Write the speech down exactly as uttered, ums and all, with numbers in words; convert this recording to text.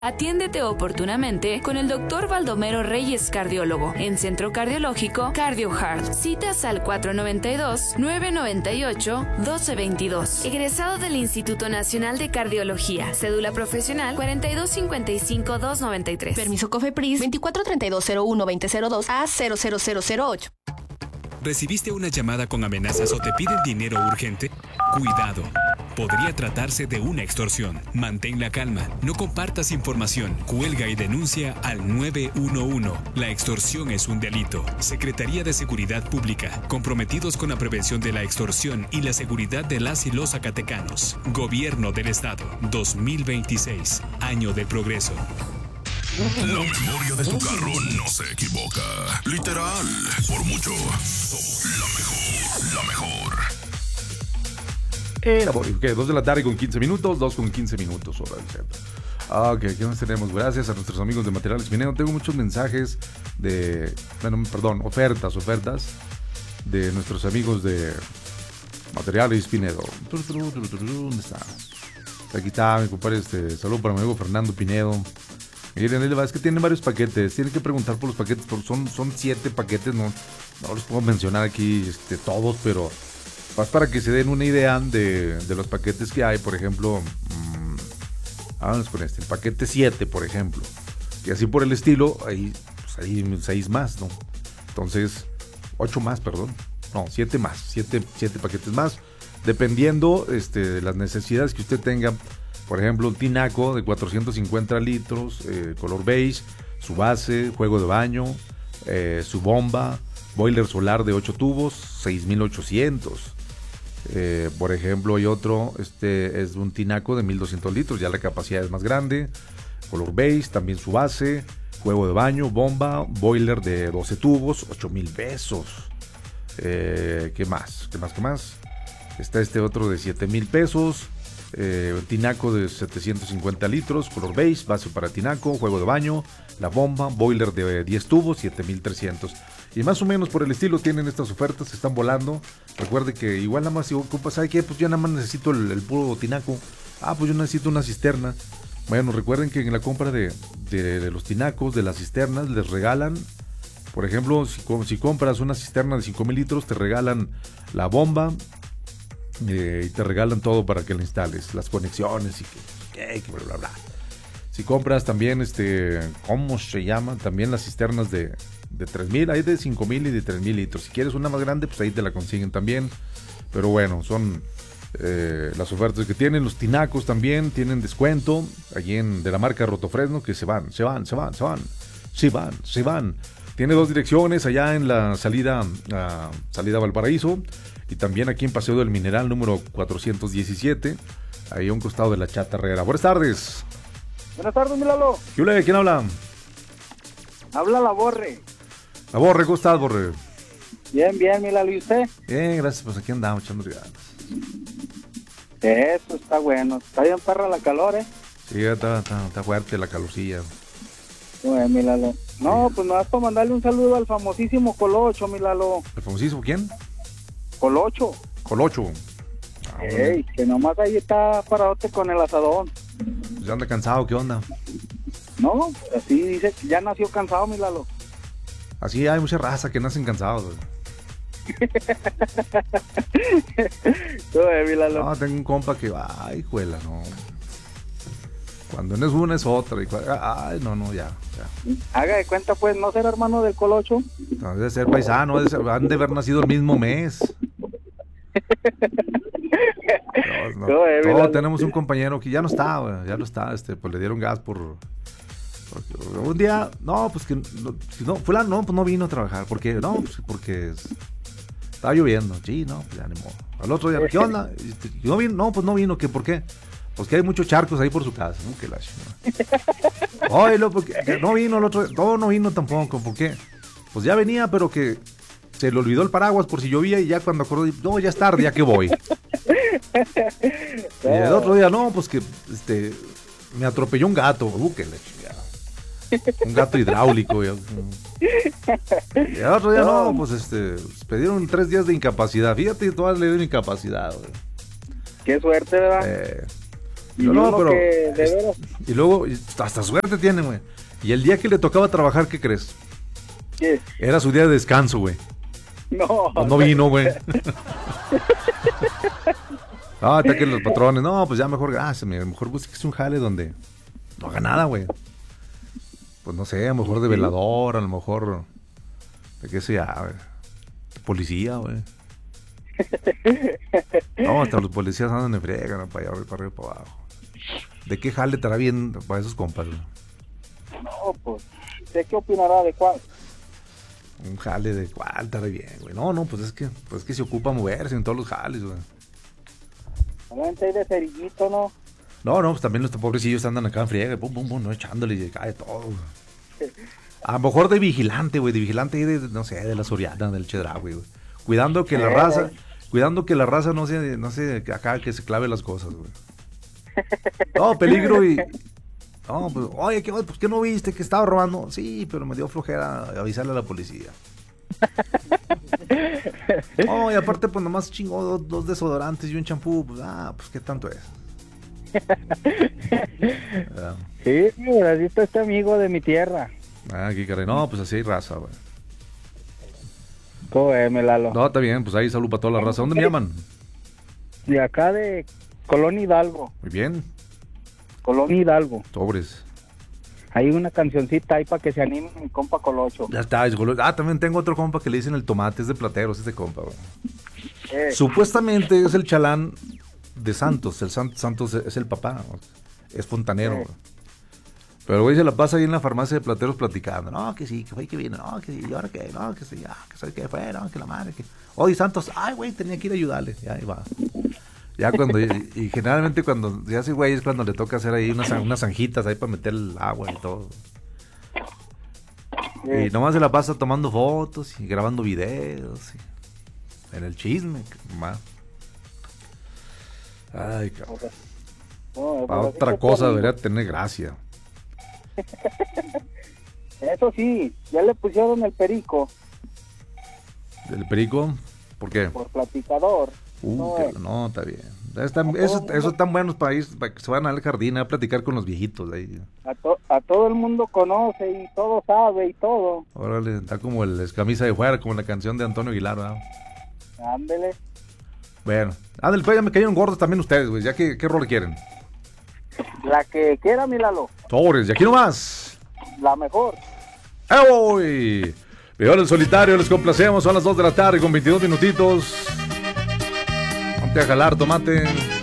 Atiéndete oportunamente con el doctor Baldomero Reyes, cardiólogo, en Centro Cardiológico CardioHeart. Citas al cuatro nueve dos, nueve nueve ocho, uno dos dos dos. Egresado del Instituto Nacional de Cardiología. Cédula profesional cuarenta y dos cincuenta y cinco, doscientos noventa y tres. Permiso COFEPRIS veinticuatro treinta y dos cero uno veinte cero dos a cero cero cero cero ocho. ¿Recibiste una llamada con amenazas o te piden dinero urgente? Cuidado. Podría tratarse de una extorsión. Mantén la calma. No compartas información. Cuelga y denuncia al nueve uno uno. La extorsión es un delito. Secretaría de Seguridad Pública. Comprometidos con la prevención de la extorsión y la seguridad de las y los zacatecanos. Gobierno del Estado. dos mil veintiséis. Año del progreso. La memoria de tu carro no se equivoca. Literal. Por mucho. Somos la mejor. La mejor. Eh, ok, dos de la tarde con quince minutos, dos con quince minutos, hora del centro. Ah, ok, ¿qué más tenemos? Gracias a nuestros amigos de Materiales Pinedo. Tengo muchos mensajes de, bueno, perdón, ofertas, ofertas de nuestros amigos de Materiales Pinedo. ¿Dónde está? Aquí está mi compadre, este, saludo para mi amigo Fernando Pinedo. Miren, es que tienen varios paquetes, tienen que preguntar por los paquetes, porque son, son siete paquetes, no, no los puedo mencionar aquí este, todos, pero... Más para que se den una idea de, de los paquetes que hay, por ejemplo, mmm, vamos con este, el paquete siete, por ejemplo, y así por el estilo, hay, pues hay seis más, ¿no? Entonces, ocho más, perdón, no, siete más, siete, siete paquetes más, dependiendo este, de las necesidades que usted tenga. Por ejemplo, un tinaco de cuatrocientos cincuenta litros, eh, color beige, su base, juego de baño, eh, su bomba, boiler solar de ocho tubos, seis mil ochocientos. Eh, por ejemplo, hay otro, este es un tinaco de mil doscientos litros, ya la capacidad es más grande, color beige, también su base, juego de baño, bomba, boiler de doce tubos, ocho mil pesos. Eh, ¿Qué más? ¿Qué más? ¿Qué más? Está este otro de siete mil pesos, eh, un tinaco de setecientos cincuenta litros, color beige, base para tinaco, juego de baño, la bomba, boiler de diez tubos, siete mil trescientos. Y más o menos por el estilo tienen estas ofertas, están volando. Recuerde que igual nada más si ocupa, ¿sabe qué? Pues yo nada más necesito el, el puro tinaco. Ah, pues yo necesito una cisterna. Bueno, recuerden que en la compra de, de, de los tinacos, de las cisternas, les regalan, por ejemplo, si, si compras una cisterna de cinco mil litros, te regalan la bomba eh, y te regalan todo para que la instales, las conexiones y que, que bla, bla, bla. Si compras también, este, ¿cómo se llama? También las cisternas de... de tres mil, hay de cinco mil y de tres mil litros. Si quieres una más grande, pues ahí te la consiguen también. Pero bueno, son eh, las ofertas que tienen. Los tinacos también tienen descuento allí en, de la marca Rotofresno, que se van, se van, se van, se van, se van, se van. Tiene dos direcciones, allá en la salida a salida a Valparaíso y también aquí en Paseo del Mineral número cuatrocientos diecisiete, ahí a un costado de la Chatarrera. Buenas tardes. Buenas tardes, mi Lalo. ¿Qué hola? ¿Quién habla? Habla la Borre. La Borre, ¿cómo estás, Borre? Bien, bien, mi Lalo, ¿y usted? Bien, gracias, pues aquí andamos echando ganas. Eso está bueno, está bien perra la calor, ¿eh? Sí, está, está, está fuerte la calorcilla. Bueno, mi Lalo. No, sí. Pues me vas para mandarle un saludo al famosísimo Colocho, mi Lalo. ¿El famosísimo quién? Colocho. Colocho. Ah, Ey, que nomás ahí está paradote con el asadón. ¿Ya anda cansado? ¿Qué onda? No, así dice que ya nació cansado, mi Lalo. Así hay mucha raza que nacen cansados. Oye, mi Lalo. No, tengo un compa que, ay, juela, no. Cuando no es una es otra. Y, ay, no, no, ya, ya. Haga de cuenta, pues, ¿no ser hermano del Colocho? No, debe ser paisano, debe ser, han de haber nacido el mismo mes. No, no, Oye, todos tenemos un compañero que ya no está, wey, ya no está, este, pues le dieron gas por... Un día, no, pues que no, no, fulano, no, pues no vino a trabajar, porque, no, pues porque estaba lloviendo, sí, no, pues ya ni modo. Al otro día, ¿qué onda? No vino, no, pues no vino, ¿qué, por qué? Pues que hay muchos charcos ahí por su casa, ¿no? Que la chingada. Oye, lo, porque no vino el otro día, no, no vino tampoco, ¿por qué? Pues ya venía, pero que se le olvidó el paraguas por si llovía y ya cuando acordó, no, ya es tarde, ya que voy. Y el otro día, no, pues que, este, me atropelló un gato, uh, que la chingada. Un gato hidráulico. Y, y el otro día, no, pues este, pidieron tres días de incapacidad. Fíjate, todas le dieron incapacidad, güey. Qué suerte, ¿verdad? Eh, Y No, no, uno pero- que de veras, Y luego, y hasta suerte tiene, güey. Y el día que le tocaba trabajar, ¿qué crees? ¿qué? Era su día de descanso, güey. No, Pues no vino, güey. Ah, está que los patrones. No, pues ya mejor, gracias, mira, mejor busques un jale donde no haga nada, güey. Pues no sé, a lo mejor de velador, a lo mejor de qué sea, güey. De policía, güey. No, hasta los policías andan en friega, ¿no? Para allá, para arriba, para abajo. ¿De qué jale estará bien para esos compas, güey? no, pues, ¿usted qué opinará de cuál? Un jale de cuál estará bien, güey. No, no, pues es que, pues es que se ocupa moverse en todos los jales, güey. Solamente hay de cerillito, ¿no? No, no, pues también los pobrecillos andan acá en friega, pum, pum, pum, no echándole y cae todo, güey. A lo mejor de vigilante, güey, de vigilante ahí de, no sé, de la Soriana, del Chedraui, güey. Cuidando que la Eh. raza, cuidando que la raza no se, no se, acá que se clave las cosas, güey. No, peligro y... No, pues, oye, ¿qué, pues, ¿qué no viste que estaba robando? Sí, pero me dio flojera avisarle a la policía. Oh, y aparte, pues nomás chingó dos, dos desodorantes y un champú, pues, ah, pues, ¿qué tanto es? Ah, Sí, mira, así está este amigo de mi tierra. ah, aquí, caray, no, pues así hay raza, güey. ¿Cómo es, mi Lalo? No, está bien, pues ahí salud para toda la raza. ¿Dónde me llaman? De acá de Colón Hidalgo. Muy bien, Colón Hidalgo. sobres. Hay una cancioncita ahí para que se anime mi compa Colocho. Ya está, es golo- ah, también tengo otro compa que le dicen el tomate, es de Plateros, este compa, güey. Eh, Supuestamente es el chalán de Santos, el San- Santos es el papá, güey. Es fontanero, Sí. güey. Pero güey se la pasa ahí en la farmacia de Plateros platicando, no, que sí, que fue que vino, no, que sí, y ahora qué, no, que sí, ya, que sabe qué fue, no, que la madre, que... Oye, Santos, ay, güey, tenía que ir a ayudarle, ya, ahí va. Ya cuando, y, y generalmente cuando se hace güey es cuando le toca hacer ahí unas, unas zanjitas ahí para meter el agua y todo. Y nomás se la pasa tomando fotos y grabando videos y en el chisme, más. Ay, cabrón. no, Para pero sí otra que cosa está debería tener gracia. Eso sí, ya le pusieron el perico ¿El perico? ¿Por qué? por platicador. Uh, no, que- eh. no, está bien. Están, esos, esos están buenos para, ir- para que se van al jardín a platicar con los viejitos ahí. A, to- a todo el mundo conoce y todo sabe y todo. Órale, está como el escamisa de fuera, como la canción de Antonio Aguilar, ¿verdad? Ándele. Bueno, ándale, pues ya me cayeron gordos también ustedes, güey. ¿Ya qué, qué rol quieren? La que quiera, mi Lalo, Sobres, y aquí nomás. la mejor. ¡Ey! Peor el solitario, les complacemos. Son las dos de la tarde con veintidós minutitos. Ponte a jalar, tomate.